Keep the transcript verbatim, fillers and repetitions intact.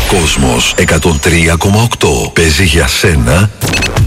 Κόσμος εκατόν τρία κόμμα οκτώ. Παίζει για σένα